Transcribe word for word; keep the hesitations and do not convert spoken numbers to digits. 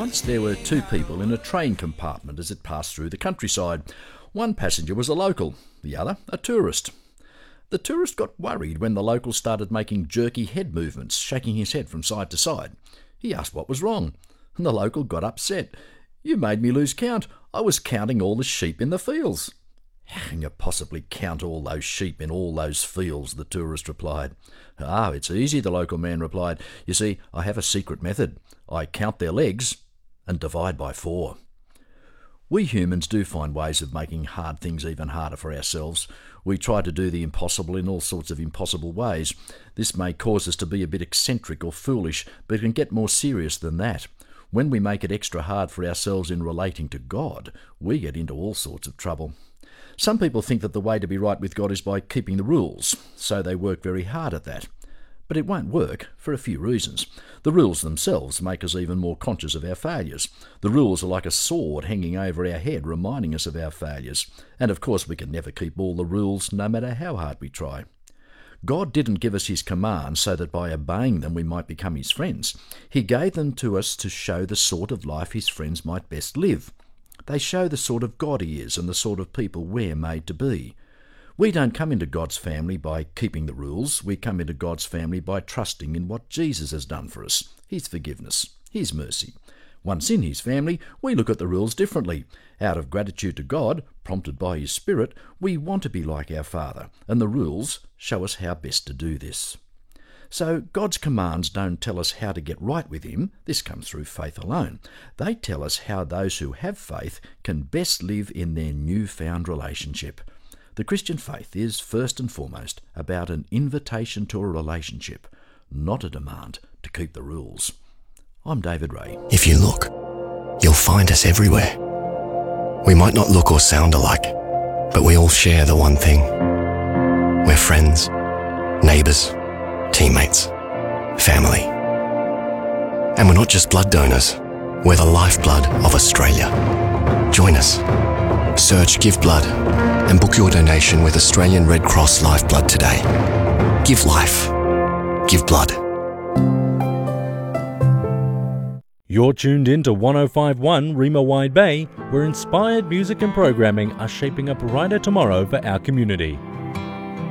Once there were two people in a train compartment as it passed through the countryside. One passenger was a local, the other a tourist. The tourist got worried when the local started making jerky head movements, shaking his head from side to side. He asked what was wrong, and the local got upset. "You made me lose count. I was counting all the sheep in the fields." "How can you possibly count all those sheep in all those fields?" the tourist replied. "Ah, it's easy," the local man replied. "You see, I have a secret method. I count their legs and divide by four." We humans do find ways of making hard things even harder for ourselves. We try to do the impossible in all sorts of impossible ways. This may cause us to be a bit eccentric or foolish, but it can get more serious than that. When we make it extra hard for ourselves in relating to God, we get into all sorts of trouble. Some people think that the way to be right with God is by keeping the rules, so they work very hard at that. But it won't work for a few reasons. The rules themselves make us even more conscious of our failures. The rules are like a sword hanging over our head, reminding us of our failures. And of course we can never keep all the rules, no matter how hard we try. God didn't give us his commands so that by obeying them we might become his friends. He gave them to us to show the sort of life his friends might best live. They show the sort of God he is and the sort of people we're made to be. We don't come into God's family by keeping the rules. We come into God's family by trusting in what Jesus has done for us, his forgiveness, his mercy. Once in his family, we look at the rules differently. Out of gratitude to God, prompted by his Spirit, we want to be like our Father, and the rules show us how best to do this. So God's commands don't tell us how to get right with him. This comes through faith alone. They tell us how those who have faith can best live in their newfound relationship. The Christian faith is first and foremost about an invitation to a relationship, not a demand to keep the rules. I'm David Ray. If you look, you'll find us everywhere. We might not look or sound alike, but we all share the one thing. We're friends, neighbours, teammates, family. And we're not just blood donors, we're the lifeblood of Australia. Join us. Search Give Blood and book your donation with Australian Red Cross Lifeblood today. Give life. Give blood. You're tuned in to one oh five point one Rima Wide Bay, where inspired music and programming are shaping a brighter tomorrow for our community.